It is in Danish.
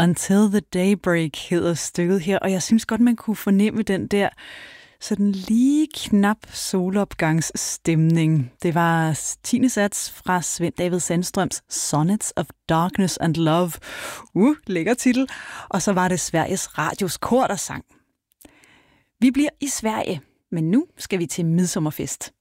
Until the Daybreak hedder stykket her, og jeg synes godt, man kunne fornemme den der sådan lige knap solopgangsstemning. Det var 10. sats fra Svend David Sandstrøms Sonnets of Darkness and Love. Lækker titel. Og så var det Sveriges Radios kor, der sang. Vi bliver i Sverige, men nu skal vi til midsommerfest.